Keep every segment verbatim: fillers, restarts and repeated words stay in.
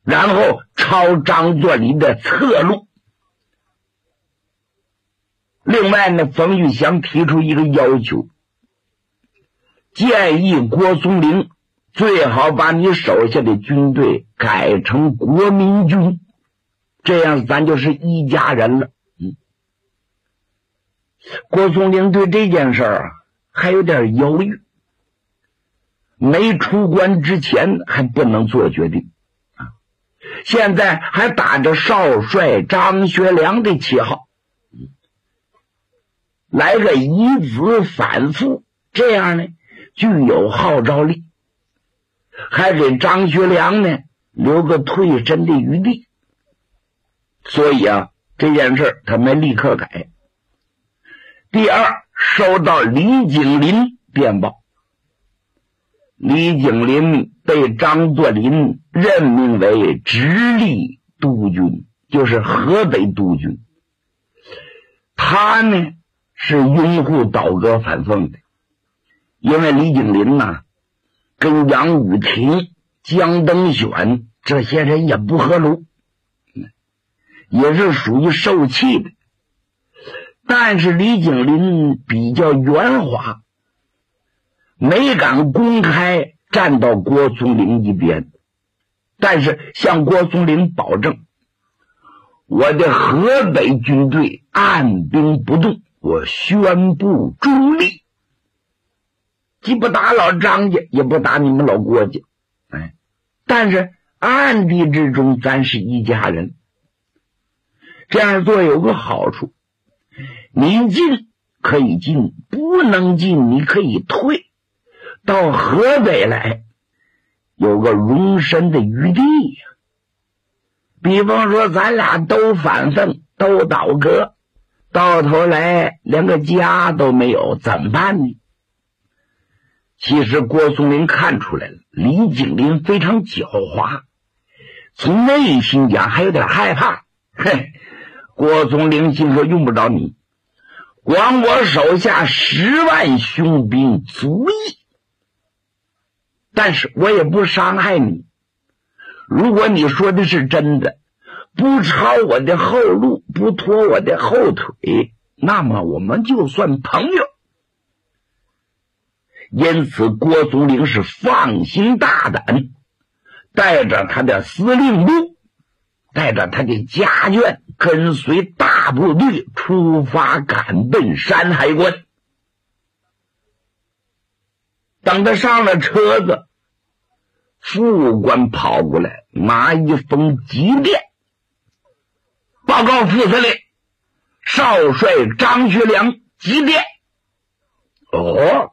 然后朝张作霖的侧路。另外呢，冯玉祥提出一个要求，建议郭松龄最好把你手下的军队改成国民军，这样咱就是一家人了。嗯，郭松龄对这件事儿啊还有点犹豫，没出关之前还不能做决定啊，现在还打着少帅张学良的旗号，嗯，来个以子反复，这样呢具有号召力，还给张学良呢留个退身的余地。所以啊，这件事他没立刻改。第二，收到李景林电报，李景林被张作霖任命为直隶督军，就是河北督军。他呢是拥护倒戈反奉的，因为李景林呐跟杨宇霆、江登选这些人也不合路，也是属于受气的。但是李景林比较圆滑，没敢公开站到郭松龄一边，但是向郭松龄保证，我的河北军队按兵不动，我宣布中立，既不打老张家，也不打你们老郭家，哎，但是暗地之中咱是一家人。这样做有个好处，你进可以进，不能进你可以退，到河北来有个容身的余地呀。比方说咱俩都反奉，都倒戈，到头来连个家都没有，怎么办呢？其实郭松龄看出来了，李景林非常狡猾，从内心讲还有点害怕。嘿，郭松龄心说用不着你，光我手下十万雄兵足矣，但是我也不伤害你。如果你说的是真的，不抄我的后路，不拖我的后腿，那么我们就算朋友。因此郭松龄是放心大胆，带着他的司令部，带着他的家眷，跟随大部队出发，赶奔山海关。等他上了车子，副官跑过来拿一封急电，报告副司令，少帅张学良急电。哦，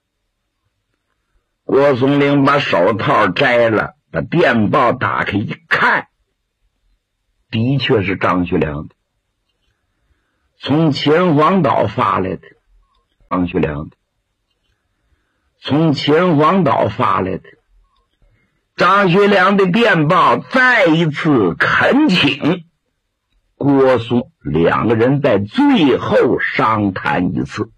郭松龄把手套摘了，把电报打开一看，的确是张学良的，从秦皇岛发来的，张学良的，从秦皇岛发来的。张学良的电报再一次恳请郭松两个人在最后商谈一次。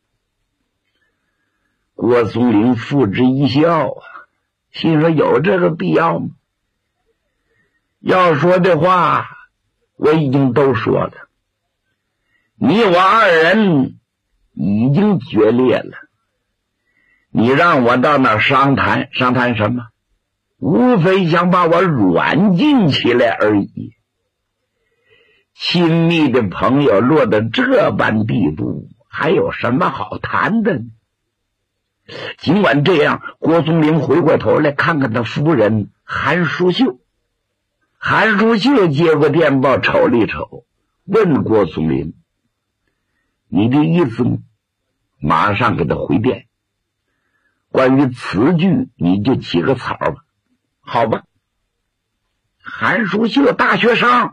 郭松龄付之一笑啊，心说有这个必要吗？要说的话我已经都说了，你我二人已经决裂了，你让我到那儿商谈，商谈什么？无非想把我软禁起来而已。亲密的朋友落到这般地步，还有什么好谈的呢？尽管这样，郭松龄回过头来看看他夫人韩淑秀。韩淑秀接过电报瞅了一瞅，问郭松龄，你的意思呢？马上给他回电，关于词句你就起个草吧。好吧，韩淑秀大学生，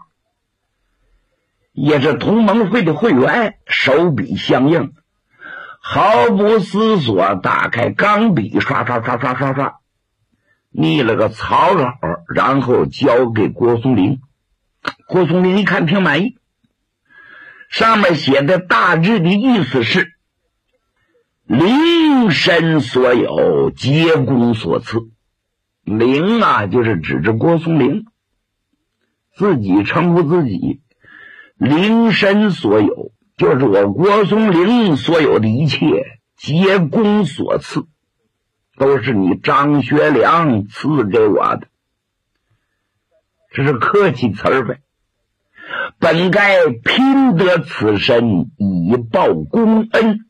也是同盟会的会员，手笔相应，毫不思索打开钢笔，刷刷刷刷刷刷拟了个草稿，然后交给郭松龄。郭松龄一看挺满意，上面写的大致的意思是，灵身所有，皆公所赐。灵啊就是指着郭松龄， 自己称呼自己灵身所有，就是我郭松龄所有的一切皆公所赐，都是你张学良赐给我的。这是客气词儿呗。本该拼得此身以报公恩，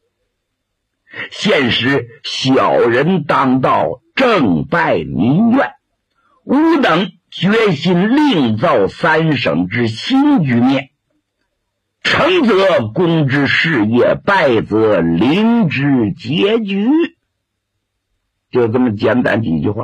现时小人当道，正拜民怨，吾等决心另造三省之新局面，成则公之事业，败则灵之结局。就这么简单几句话，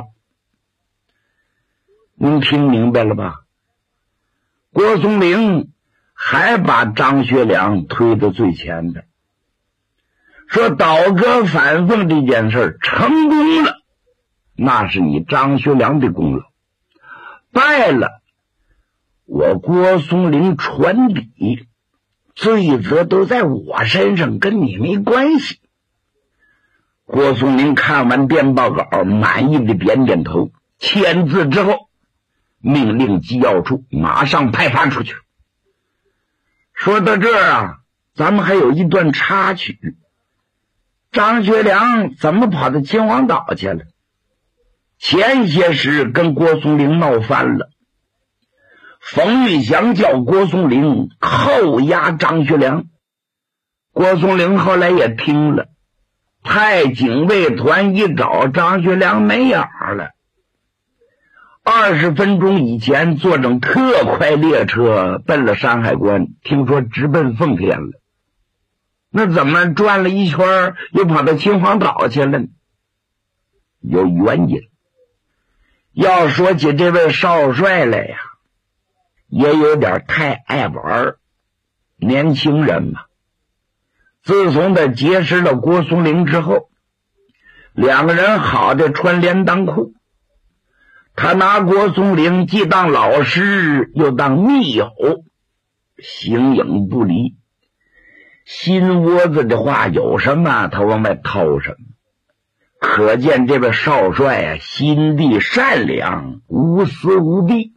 您听明白了吧？郭松龄还把张学良推到最前边，说倒戈反奉这件事成功了，那是你张学良的功劳；败了，我郭松龄传笔，罪责都在我身上，跟你没关系。郭松龄看完电报稿，满意的点点头，签字之后命令机要处马上派发出去。说到这儿啊，咱们还有一段插曲。张学良怎么跑到秦皇岛去了？前些时跟郭松龄闹翻了，冯玉祥叫郭松龄扣押张学良，郭松龄后来也听了，派警卫团一找，张学良没影儿了。二十分钟以前坐上特快列车奔了山海关，听说直奔奉天了。那怎么转了一圈又跑到秦皇岛去了呢？有原因。要说起这位少帅来呀，也有点太爱玩，年轻人嘛。自从他结识了郭松龄之后，两个人好的穿连裆裤。他拿郭松龄既当老师又当密友，形影不离。心窝子的话有什么他往外掏什么，可见这位少帅啊，心地善良，无私无弊。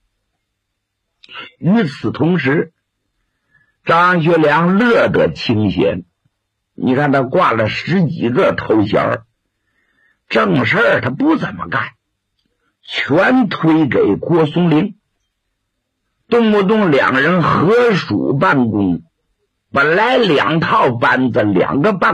与此同时，张学良乐得清闲，你看他挂了十几个头衔，正事儿他不怎么干，全推给郭松龄，动不动两人合署办公，本来两套班子两个办